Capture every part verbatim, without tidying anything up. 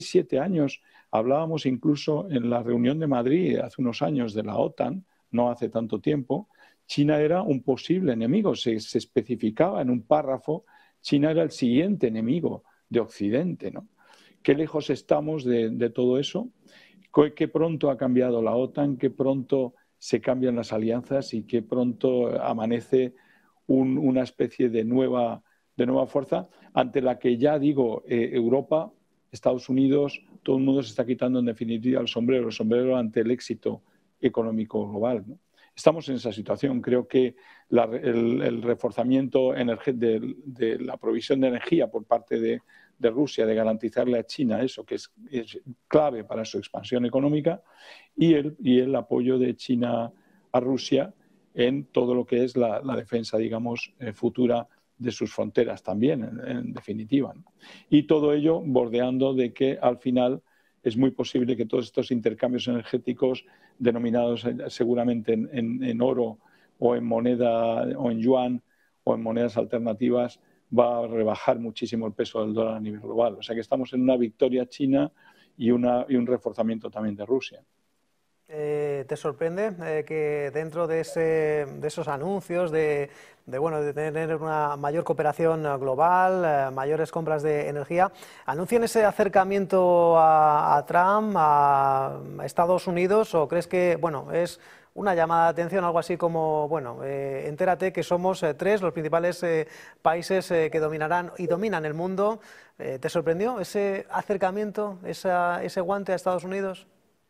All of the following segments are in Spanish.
siete años, hablábamos incluso en la reunión de Madrid hace unos años de la OTAN, no hace tanto tiempo, China era un posible enemigo, se, se especificaba en un párrafo, China era el siguiente enemigo de Occidente, ¿no? ¿Qué lejos estamos de, de todo eso? Qué pronto ha cambiado la OTAN, qué pronto se cambian las alianzas y qué pronto amanece un, una especie de nueva, de nueva fuerza ante la que ya digo, eh, Europa, Estados Unidos, todo el mundo se está quitando en definitiva el sombrero, el sombrero ante el éxito económico global, ¿no? Estamos en esa situación. Creo que la, el, el reforzamiento de, de la provisión de energía por parte de, de Rusia, de garantizarle a China eso, que es, es clave para su expansión económica, y el, y el apoyo de China a Rusia en todo lo que es la, la defensa, digamos, eh, futura de sus fronteras también, en, en definitiva, ¿no? Y todo ello bordeando de que al final es muy posible que todos estos intercambios energéticos denominados seguramente en, en, en oro o en moneda o en yuan o en monedas alternativas va a rebajar muchísimo el peso del dólar a nivel global. O sea que estamos en una victoria china y, una, y un reforzamiento también de Rusia. Eh, ¿Te sorprende eh, que dentro de, ese, de esos anuncios de, de, bueno, de tener una mayor cooperación global, eh, mayores compras de energía, anuncien ese acercamiento a, a Trump, a Estados Unidos, o crees que bueno, es una llamada de atención, algo así como, bueno, eh, entérate que somos eh, tres los principales eh, países eh, que dominarán y dominan el mundo? Eh, ¿Te sorprendió ese acercamiento, esa, ese guante a Estados Unidos?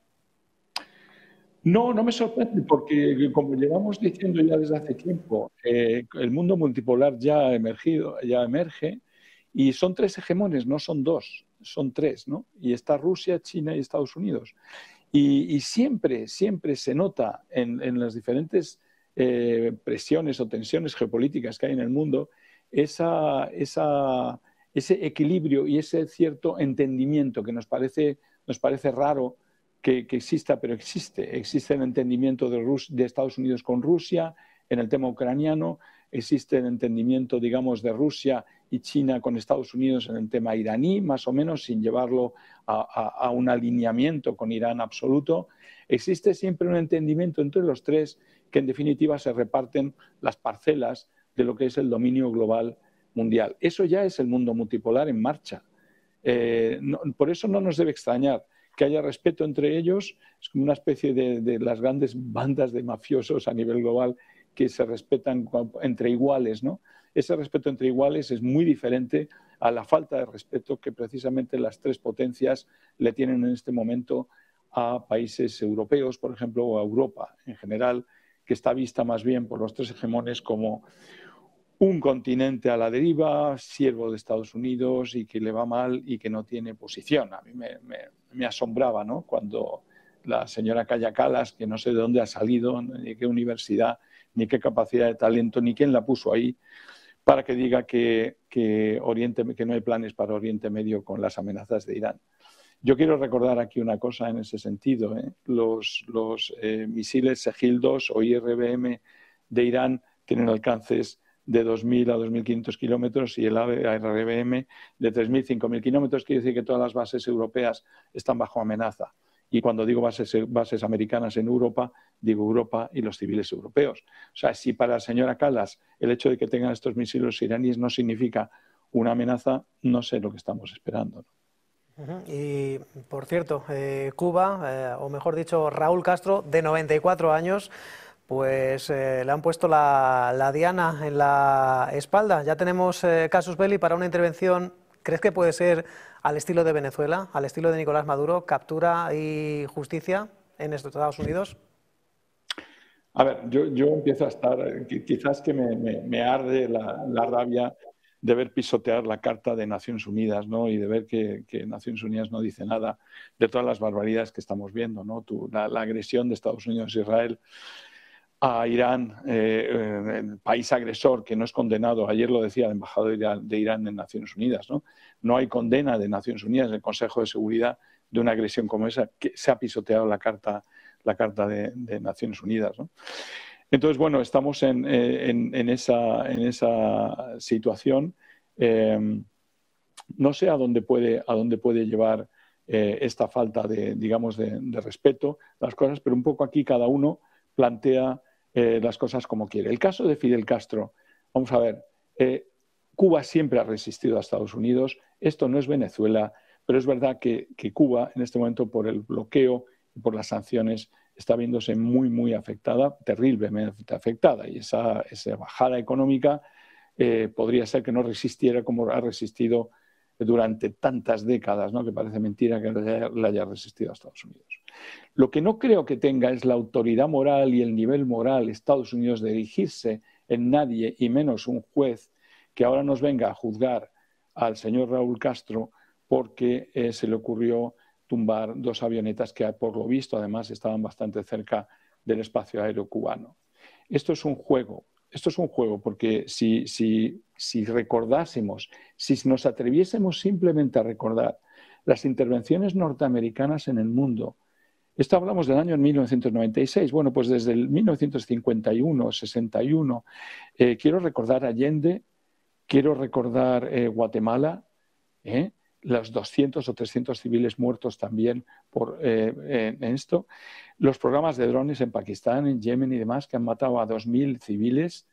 No, no me sorprende porque, como llevamos diciendo ya desde hace tiempo, eh, el mundo multipolar ya ha emergido, ya emerge, y son tres hegemones, no son dos, son tres, ¿no? Y está Rusia, China y Estados Unidos. Y, y siempre, siempre se nota en, en las diferentes eh, presiones o tensiones geopolíticas que hay en el mundo esa, esa, ese equilibrio y ese cierto entendimiento que nos parece, nos parece raro que, que exista, pero existe. Existe el entendimiento de, Rus de Estados Unidos con Rusia en el tema ucraniano, existe el entendimiento, digamos, de Rusia y China con Estados Unidos en el tema iraní, más o menos, sin llevarlo a, a, a un alineamiento con Irán absoluto. Existe siempre un entendimiento entre los tres que, en definitiva, se reparten las parcelas de lo que es el dominio global mundial. Eso ya es el mundo multipolar en marcha. Eh, no, por eso no nos debe extrañar que haya respeto entre ellos. Es como una especie de, de las grandes bandas de mafiosos a nivel global que se respetan entre iguales, ¿no? Ese respeto entre iguales es muy diferente a la falta de respeto que precisamente las tres potencias le tienen en este momento a países europeos, por ejemplo, o a Europa en general, que está vista más bien por los tres hegemones como un continente a la deriva, siervo de Estados Unidos y que le va mal y que no tiene posición. A mí me, me, me asombraba, ¿no?, cuando la señora Kaja Kallas, que no sé de dónde ha salido, ni qué universidad, ni qué capacidad de talento, ni quién la puso ahí, para que diga que, que, Oriente, que no hay planes para Oriente Medio con las amenazas de Irán. Yo quiero recordar aquí una cosa en ese sentido, ¿eh? Los, los eh, misiles Segil dos o I R B M de Irán tienen alcances de dos mil a dos mil quinientos kilómetros y el I R B M de tres mil a cinco mil kilómetros. Quiere decir que todas las bases europeas están bajo amenaza. Y cuando digo bases, bases americanas en Europa, digo Europa y los civiles europeos. O sea, si para la señora Kallas el hecho de que tengan estos misiles iraníes no significa una amenaza, no sé lo que estamos esperando, ¿no? Y, por cierto, eh, Cuba, eh, o mejor dicho, Raúl Castro, de noventa y cuatro años, pues eh, le han puesto la, la diana en la espalda. Ya tenemos eh, casus belli para una intervención. ¿Crees que puede ser al estilo de Venezuela, al estilo de Nicolás Maduro, captura y justicia en Estados Unidos? A ver, yo, yo empiezo a estar, quizás que me, me, me arde la, la rabia de ver pisotear la Carta de Naciones Unidas, ¿no? Y de ver que, que Naciones Unidas no dice nada de todas las barbaridades que estamos viendo, ¿no? Tu, la, la agresión de Estados Unidos a Israel, a Irán, eh, el país agresor que no es condenado. Ayer lo decía el embajador de Irán en Naciones Unidas, ¿no? No hay condena de Naciones Unidas en el Consejo de Seguridad de una agresión como esa, que se ha pisoteado la Carta, la Carta de, de Naciones Unidas, ¿no? Entonces, bueno, estamos en, en, en, esa, en esa situación. Eh, no sé a dónde puede, a dónde puede llevar eh, esta falta de, digamos, de, de respeto a las cosas, pero un poco aquí cada uno plantea eh, las cosas como quiere. El caso de Fidel Castro, vamos a ver, eh, Cuba siempre ha resistido a Estados Unidos, esto no es Venezuela, pero es verdad que, que Cuba en este momento por el bloqueo y por las sanciones está viéndose muy, muy afectada, terriblemente afectada, y esa, esa bajada económica eh, podría ser que no resistiera como ha resistido durante tantas décadas, ¿no? Que parece mentira que le haya, le haya resistido a Estados Unidos. Lo que no creo que tenga es la autoridad moral y el nivel moral Estados Unidos de dirigirse en nadie, y menos un juez que ahora nos venga a juzgar al señor Raúl Castro porque eh, se le ocurrió tumbar dos avionetas que, por lo visto, además estaban bastante cerca del espacio aéreo cubano. Esto es un juego. Esto es un juego porque si, si, si recordásemos, si nos atreviésemos simplemente a recordar las intervenciones norteamericanas en el mundo, esto hablamos del año mil novecientos noventa y seis, bueno, pues desde el mil novecientos cincuenta y uno, sesenta y uno, eh, quiero recordar Allende, quiero recordar eh, Guatemala, ¿eh? los doscientos o trescientos civiles muertos también por eh, en esto, los programas de drones en Pakistán, en Yemen y demás que han matado a dos mil civiles.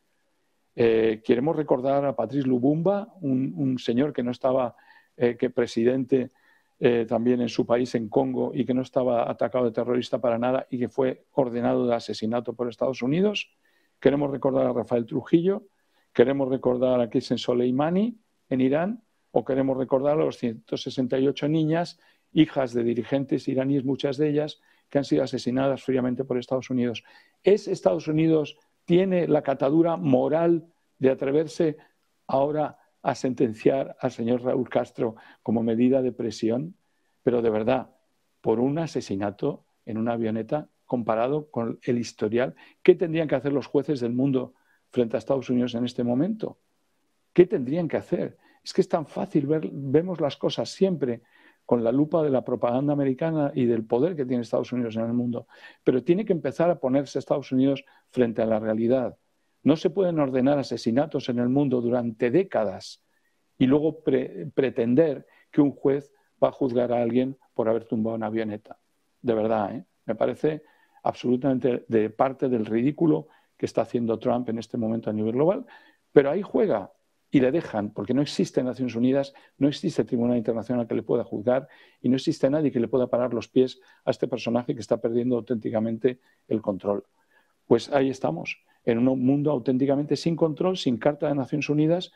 Eh, queremos recordar a Patrice Lumumba, un, un señor que no estaba, eh, que presidente eh, también en su país, en Congo, y que no estaba atacado de terrorista para nada y que fue ordenado de asesinato por Estados Unidos. Queremos recordar a Rafael Trujillo, queremos recordar a Qasem Soleimani en Irán, o queremos recordar a los ciento sesenta y ocho niñas, hijas de dirigentes iraníes, muchas de ellas, que han sido asesinadas fríamente por Estados Unidos. ¿Es Estados Unidos, tiene la catadura moral de atreverse ahora a sentenciar al señor Raúl Castro como medida de presión? Pero de verdad, por un asesinato en una avioneta comparado con el historial, ¿qué tendrían que hacer los jueces del mundo frente a Estados Unidos en este momento? ¿Qué tendrían que hacer? Es que es tan fácil ver, vemos las cosas siempre con la lupa de la propaganda americana y del poder que tiene Estados Unidos en el mundo. Pero tiene que empezar a ponerse Estados Unidos frente a la realidad. No se pueden ordenar asesinatos en el mundo durante décadas y luego pre pretender que un juez va a juzgar a alguien por haber tumbado una avioneta. De verdad, ¿eh? Me parece absolutamente de parte del ridículo que está haciendo Trump en este momento a nivel global, pero ahí juega. Y le dejan, porque no existe Naciones Unidas, no existe Tribunal Internacional que le pueda juzgar y no existe nadie que le pueda parar los pies a este personaje que está perdiendo auténticamente el control. Pues ahí estamos, en un mundo auténticamente sin control, sin Carta de Naciones Unidas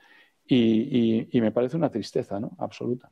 y, y, y me parece una tristeza, ¿no? Absoluta.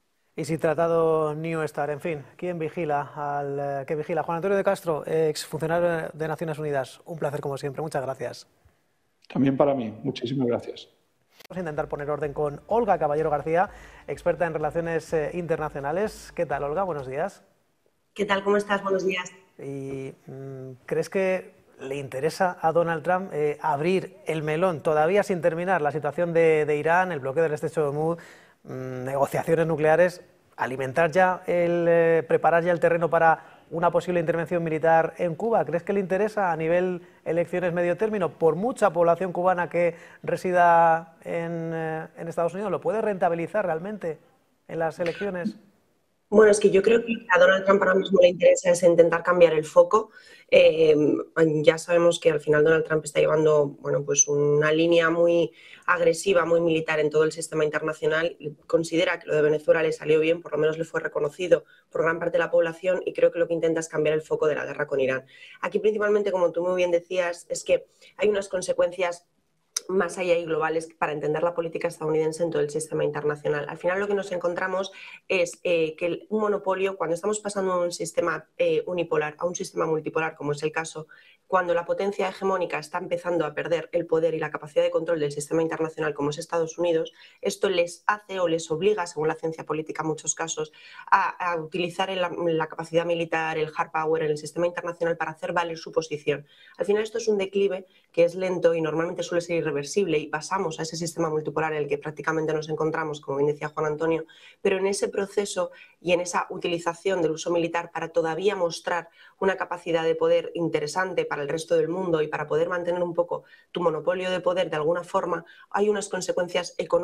Y sin tratado New Star, en fin, ¿quién vigila al que vigila? Juan Antonio de Castro, exfuncionario de Naciones Unidas. Un placer como siempre, muchas gracias. También para mí, muchísimas gracias. Vamos a intentar poner orden con Olga Caballero García, experta en relaciones eh, internacionales. ¿Qué tal, Olga? Buenos días. ¿Qué tal? ¿Cómo estás? Buenos días. ¿Y mmm, crees que le interesa a Donald Trump eh, abrir el melón, todavía sin terminar, la situación de, de Irán, el bloqueo del estrecho de Hormuz, mmm, negociaciones nucleares, alimentar ya, el, eh, preparar ya el terreno para una posible intervención militar en Cuba? ¿Crees que le interesa a nivel elecciones medio término, por mucha población cubana que resida en, eh, en Estados Unidos? ¿Lo puede rentabilizar realmente en las elecciones? Bueno, es que yo creo que a Donald Trump ahora mismo le interesa es intentar cambiar el foco. Eh, ya sabemos que al final Donald Trump está llevando, bueno, pues una línea muy agresiva, muy militar en todo el sistema internacional. Considera que lo de Venezuela le salió bien, por lo menos le fue reconocido por gran parte de la población, y creo que lo que intenta es cambiar el foco de la guerra con Irán. Aquí principalmente, como tú muy bien decías, es que hay unas consecuencias más allá y globales para entender la política estadounidense en todo el sistema internacional. Al final lo que nos encontramos es eh, que un monopolio, cuando estamos pasando de un sistema eh, unipolar a un sistema multipolar, como es el caso, cuando la potencia hegemónica está empezando a perder el poder y la capacidad de control del sistema internacional, como es Estados Unidos, esto les hace o les obliga, según la ciencia política en muchos casos, a, a utilizar el, la capacidad militar, el hard power en el sistema internacional para hacer valer su posición. Al final esto es un declive que es lento y normalmente suele ser irreversible, y pasamos a ese sistema multipolar en el que prácticamente nos encontramos, como bien decía Juan Antonio, pero en ese proceso y en esa utilización del uso militar para todavía mostrar una capacidad de poder interesante para el resto del mundo y para poder mantener un poco tu monopolio de poder de alguna forma, hay unas consecuencias económicas